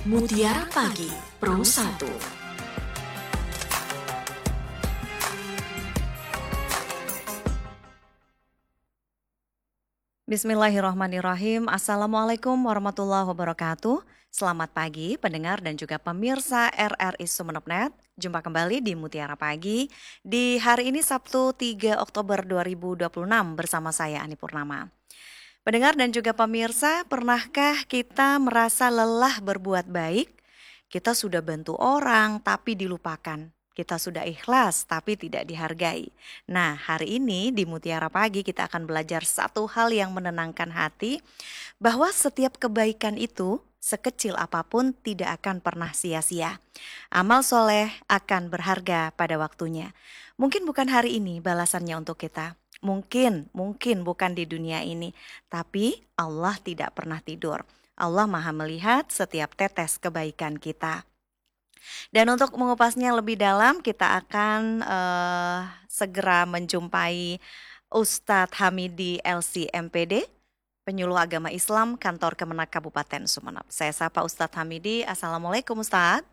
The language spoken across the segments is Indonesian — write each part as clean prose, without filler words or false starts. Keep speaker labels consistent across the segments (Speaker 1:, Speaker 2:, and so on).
Speaker 1: Mutiara Pagi Pro 1.
Speaker 2: Bismillahirrahmanirrahim. Assalamualaikum warahmatullahi wabarakatuh. Selamat pagi pendengar dan juga pemirsa RRI Sumeneb. Jumpa kembali di Mutiara Pagi di hari ini Sabtu 3 Oktober 2026 bersama saya Ani Purnama. Pendengar dan juga pemirsa, pernahkah kita merasa lelah berbuat baik? Kita sudah bantu orang tapi dilupakan. Kita sudah ikhlas tapi tidak dihargai. Nah, hari ini di Mutiara Pagi kita akan belajar satu hal yang menenangkan hati, bahwa setiap kebaikan itu sekecil apapun tidak akan pernah sia-sia. Amal soleh akan berharga pada waktunya. Mungkin bukan hari ini balasannya untuk kita. Mungkin bukan di dunia ini. Tapi Allah tidak pernah tidur. Allah Maha melihat setiap tetes kebaikan kita. Dan untuk mengupasnya lebih dalam, kita akan segera menjumpai Ustadz Hamidi LC MPD, Penyuluh Agama Islam Kantor Kemenak Kabupaten Sumeneb. Saya sapa Ustadz Hamidi. Assalamualaikum Ustadz.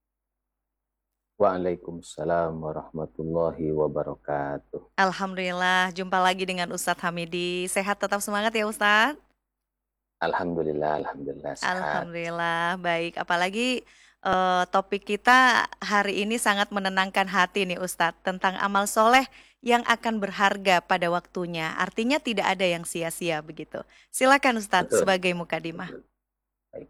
Speaker 3: Waalaikumsalam warahmatullahi wabarakatuh.
Speaker 2: Alhamdulillah, jumpa lagi dengan Ustadz Hamidi. Sehat tetap semangat ya Ustadz?
Speaker 3: Alhamdulillah sehat.
Speaker 2: Alhamdulillah, baik. Apalagi topik kita hari ini sangat menenangkan hati nih Ustadz, tentang amal soleh yang akan berharga pada waktunya. Artinya tidak ada yang sia-sia begitu. Silakan Ustadz sebagai mukadimah.
Speaker 3: Baik.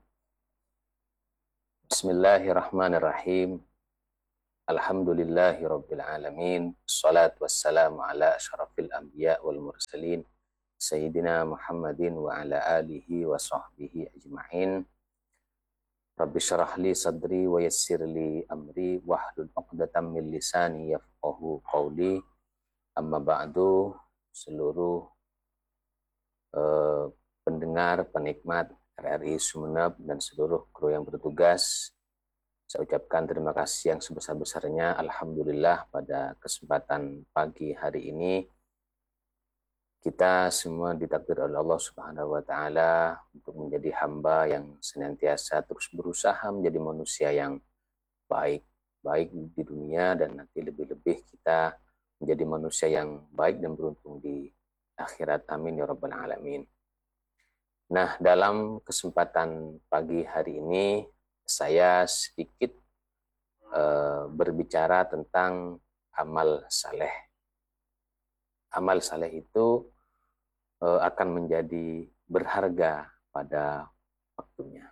Speaker 3: Bismillahirrahmanirrahim. Alhamdulillahirabbil alamin. Shalatu wassalamu ala asyrafil anbiya wal mursalin Sayyidina Muhammadin wa ala alihi wa sahbihi ajma'in. Rabbi syrah li sadri wa yassir li amri wahlul 'uqdatam min lisani yafqahu qawli. Amma ba'du, seluruh pendengar, penikmat RRI Sumeneb dan seluruh kru yang bertugas, saya ucapkan terima kasih yang sebesar-besarnya. Alhamdulillah pada kesempatan pagi hari ini kita semua ditakdir oleh Allah Subhanahu wa taala untuk menjadi hamba yang senantiasa terus berusaha menjadi manusia yang baik di dunia, dan nanti lebih-lebih kita menjadi manusia yang baik dan beruntung di akhirat. Amin ya rabbal alamin. Nah, dalam kesempatan pagi hari ini saya sedikit berbicara tentang amal saleh. Amal saleh itu akan menjadi berharga pada waktunya.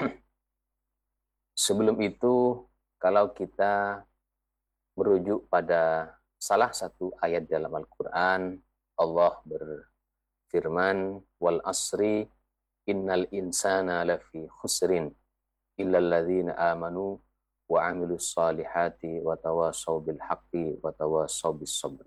Speaker 3: Sebelum itu, kalau kita merujuk pada salah satu ayat dalam Al-Quran, Allah berfirman, wal asri innal insana lafi khusrin illal ladzina amanu wa amilus salihati wa tawasaw bil haqqi wa tawasaw bis sabri.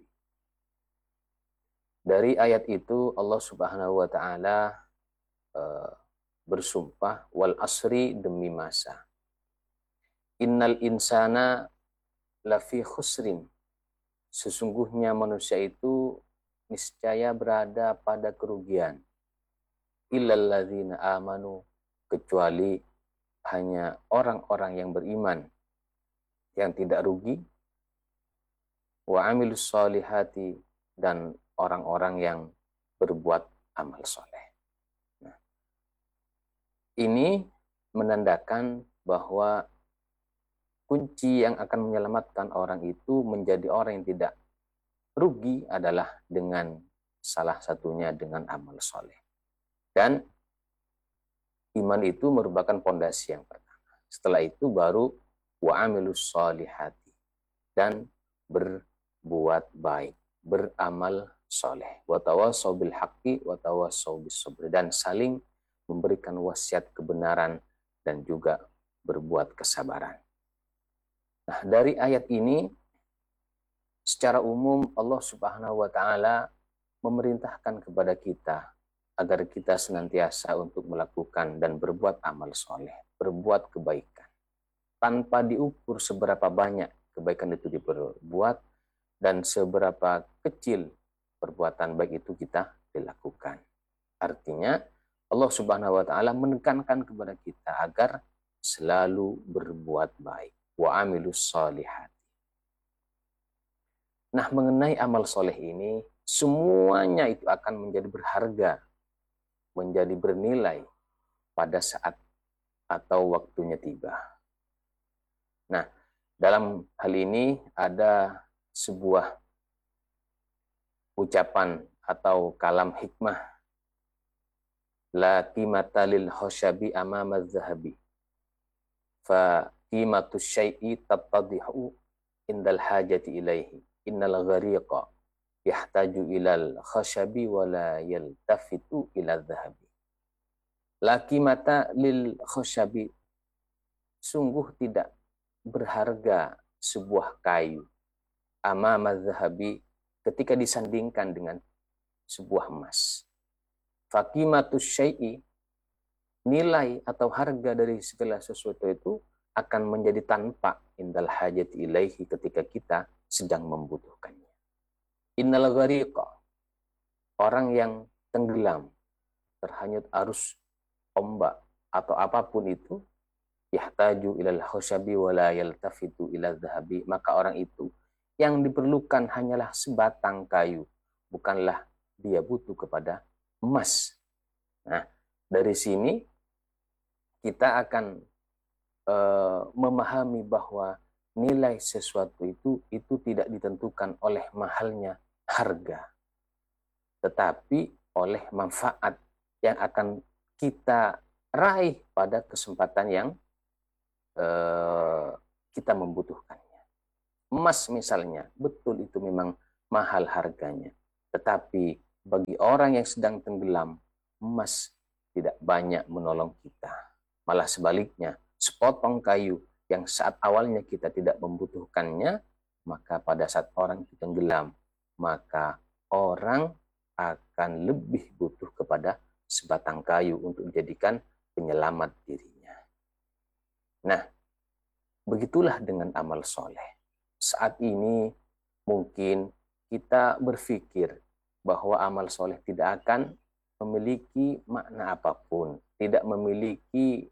Speaker 3: Dari ayat itu Allah Subhanahu wa taala bersumpah, wal asri, demi masa. Innal insana lafi khusrin, sesungguhnya manusia itu niscaya berada pada kerugian. Illal ladzina amanu, kecuali hanya orang-orang yang beriman yang tidak rugi. Wa amilus solihati, dan orang-orang yang berbuat amal soleh. Nah, ini menandakan bahwa kunci yang akan menyelamatkan orang itu menjadi orang yang tidak rugi adalah dengan salah satunya dengan amal soleh. Dan iman itu merupakan pondasi yang pertama. Setelah itu baru wa amilus solihati, dan berbuat baik, beramal soleh. Wa tawasaw bil haqqi wa tawasaw bis sabri, dan saling memberikan wasiat kebenaran dan juga berbuat kesabaran. Nah, dari ayat ini secara umum Allah Subhanahu wa taala memerintahkan kepada kita agar kita senantiasa untuk melakukan dan berbuat amal soleh, berbuat kebaikan, tanpa diukur seberapa banyak kebaikan itu diperbuat dan seberapa kecil perbuatan baik itu kita dilakukan. Artinya Allah Subhanahu wa taala menekankan kepada kita agar selalu berbuat baik. Wa amilus shalihat. Nah, mengenai amal soleh ini, semuanya itu akan menjadi berharga, menjadi bernilai pada saat atau waktunya tiba. Nah, dalam hal ini ada sebuah ucapan atau kalam hikmah. La qimata lil khosyabi amama zahabi. Fa qimatu syai'i tattadihu indal hajati ilaihi. Innal ghariqa yahtaju ilal khasyabi wa la yaltafitu ilal zahabi. La qimata lil khasyabi. Sungguh tidak berharga sebuah kayu amama zahabi ketika disandingkan dengan sebuah emas. Faqimatus syai'i, nilai atau harga dari segala sesuatu itu akan menjadi tanpa indal hajat ilaihi ketika kita sedang membutuhkannya. Innal ghariqa, orang yang tenggelam, terhanyut arus ombak atau apapun itu, yahtaju ilal khasyabi wa la yaltafitu ilal zahabi, maka orang itu yang diperlukan hanyalah sebatang kayu, bukanlah dia butuh kepada emas. Nah, dari sini kita akan memahami bahwa nilai sesuatu itu tidak ditentukan oleh mahalnya harga, tetapi oleh manfaat yang akan kita raih pada kesempatan yang kita membutuhkannya. Emas misalnya, betul itu memang mahal harganya, tetapi bagi orang yang sedang tenggelam, emas tidak banyak menolong kita. Malah sebaliknya, sepotong kayu yang saat awalnya kita tidak membutuhkannya, maka pada saat orang itu tenggelam, maka orang akan lebih butuh kepada sebatang kayu untuk dijadikan penyelamat dirinya. Nah, begitulah dengan amal soleh. Saat ini mungkin kita berpikir bahwa amal soleh tidak akan memiliki makna apapun, tidak memiliki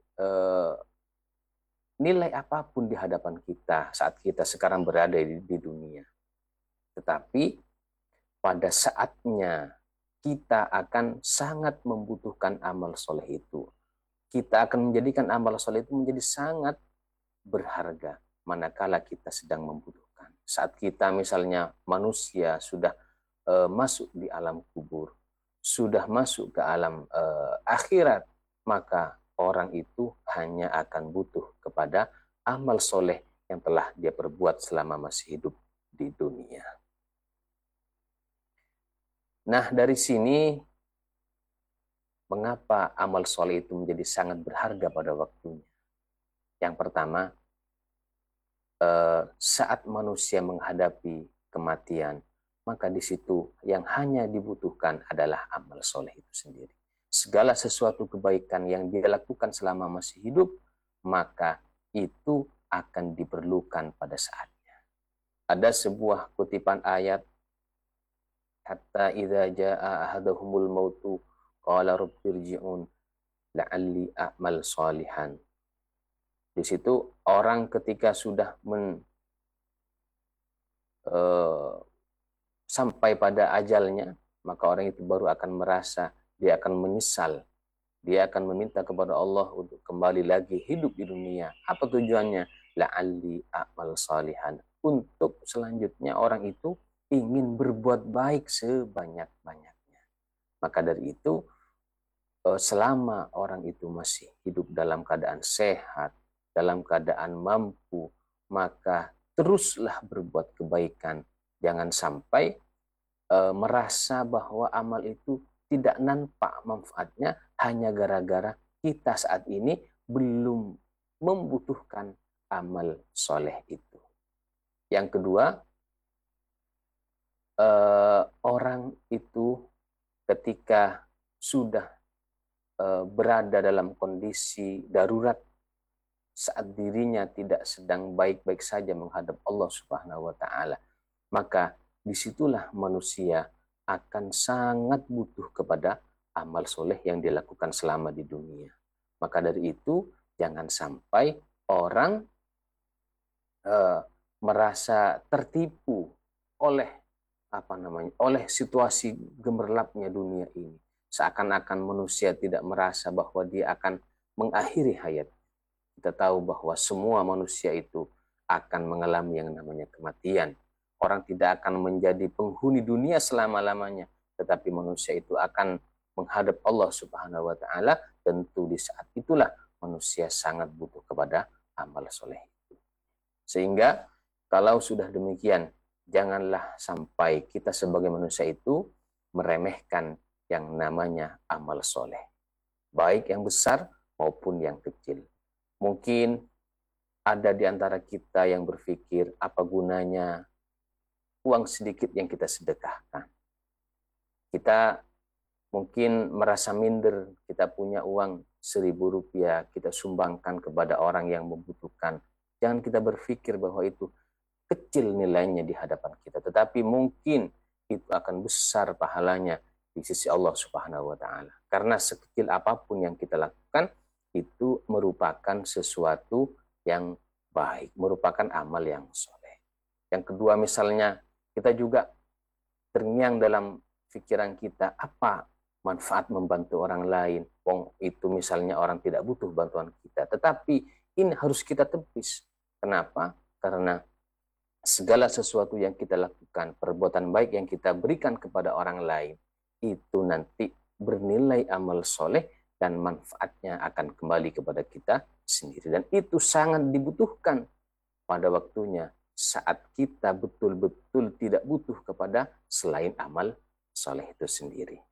Speaker 3: nilai apapun di hadapan kita saat kita sekarang berada di dunia. Tetapi pada saatnya kita akan sangat membutuhkan amal soleh itu. Kita akan menjadikan amal soleh itu menjadi sangat berharga manakala kita sedang membutuhkan. Saat kita misalnya manusia sudah masuk di alam kubur, sudah masuk ke alam akhirat, maka orang itu hanya akan butuh kepada amal soleh yang telah dia perbuat selama masih hidup di dunia. Nah, dari sini mengapa amal soleh itu menjadi sangat berharga pada waktunya. Yang pertama, saat manusia menghadapi kematian, maka di situ yang hanya dibutuhkan adalah amal soleh itu sendiri. Segala sesuatu kebaikan yang dia lakukan selama masih hidup, maka itu akan diperlukan pada saatnya. Ada sebuah kutipan ayat, hatta idza jaa ahaduhumul mautu qala rabbirji'un la'alli a'mal shalihan. Di situ orang ketika sudah sampai pada ajalnya, maka orang itu baru akan merasa, dia akan menyesal, dia akan meminta kepada Allah untuk kembali lagi hidup di dunia. Apa tujuannya? La'alli a'mal shalihan. Untuk selanjutnya orang itu ingin berbuat baik sebanyak-banyaknya. Maka dari itu, selama orang itu masih hidup dalam keadaan sehat, dalam keadaan mampu, maka teruslah berbuat kebaikan. Jangan sampai merasa bahwa amal itu tidak nampak manfaatnya hanya gara-gara kita saat ini belum membutuhkan amal soleh itu. Yang kedua, orang itu ketika sudah berada dalam kondisi darurat, saat dirinya tidak sedang baik-baik saja menghadap Allah Subhanahu wa Ta'ala, maka disitulah manusia akan sangat butuh kepada amal soleh yang dilakukan selama di dunia. Maka dari itu, Jangan sampai orang merasa tertipu oleh oleh situasi gemerlapnya dunia ini. Seakan-akan manusia tidak merasa bahwa dia akan mengakhiri hayat. Kita tahu bahwa semua manusia itu akan mengalami yang namanya kematian. Orang tidak akan menjadi penghuni dunia selama-lamanya, tetapi manusia itu akan menghadap Allah Subhanahu wa taala. Tentu di saat itulah manusia sangat butuh kepada amal soleh. Sehingga kalau sudah demikian, janganlah sampai kita sebagai manusia itu meremehkan yang namanya amal soleh, baik yang besar maupun yang kecil. Mungkin ada di antara kita yang berpikir, apa gunanya uang sedikit yang kita sedekahkan. Kita mungkin merasa minder, kita punya uang 1.000 rupiah, kita sumbangkan kepada orang yang membutuhkan. Jangan kita berpikir bahwa itu kecil nilainya di hadapan kita, tetapi mungkin itu akan besar pahalanya di sisi Allah Subhanahu wa taala. Karena sekecil apapun yang kita lakukan itu merupakan sesuatu yang baik, merupakan amal yang soleh. Yang kedua, misalnya kita juga terngiang dalam pikiran kita, apa manfaat membantu orang lain? Wong itu misalnya orang tidak butuh bantuan kita, tetapi ini harus kita tepis. Kenapa? Karena segala sesuatu yang kita lakukan, perbuatan baik yang kita berikan kepada orang lain, itu nanti bernilai amal soleh dan manfaatnya akan kembali kepada kita sendiri. Dan itu sangat dibutuhkan pada waktunya saat kita betul-betul tidak butuh kepada selain amal soleh itu sendiri.